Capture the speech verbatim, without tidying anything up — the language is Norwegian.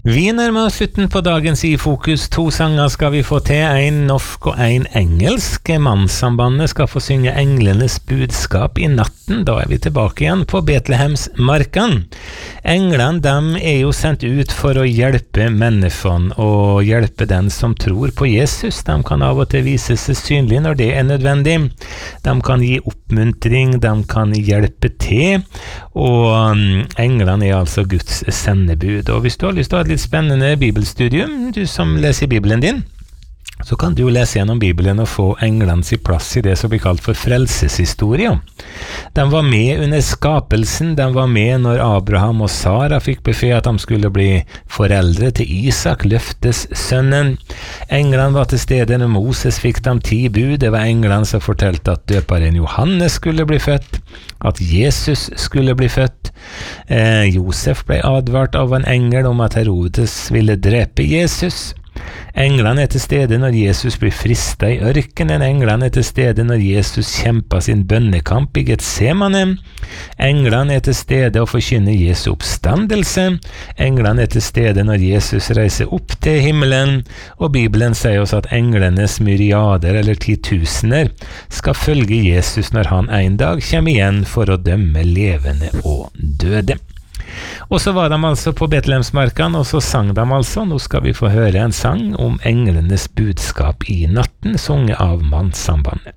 Vi nærmer oss slutten på dagens I Fokus. To sanger skal vi få til, en norsk og en engelsk. Mannssambandet skal få synge Englenes budskap I natten. Da er vi tilbake igjen på Betlehems markan. Englene, dem er jo sendt ut for å hjelpe menneskene og hjelpe den som tror på Jesus. De kan av og til vise seg synlig når det er nødvendig. De kan gi oppmuntring, de kan hjelpe til, og englene er altså Guds sendebud. Og hvis du har lyst til å ha et litt spennende bibelstudium, du som leser Bibelen din, så kan du jo lese gjennom Bibelen og få englene sin plass I det som blir kalt for frelseshistorie. De var med under skapelsen, de var med når Abraham og Sara fikk befed at de skulle bli foreldre til Isak, løftes sønnen. Englene var til stede når Moses fikk dem ti bud. Det var englene som fortalte at døperen Johannes skulle bli født, at Jesus skulle bli født. Eh, Josef ble advart av en engel om at Herodes ville drepe Jesus. Englene er til stede når Jesus blir fristet I ørkenen. Englene er til stede når Jesus kjemper sin bønnekamp I Getsemane. Englene er til stede og forkynner Jesu oppstandelse. Englene er til stede når Jesus reiser opp til himmelen. Og Bibelen sier oss at englenes myriader eller titusener skal følge Jesus når han en dag kommer igjen for å dømme levende og døde. Og så var de altså på Betlehemsmarkan, og så sang de altså. Nå skal vi få høre en sang om englenes budskap I natten, sunget av Mannssambandet.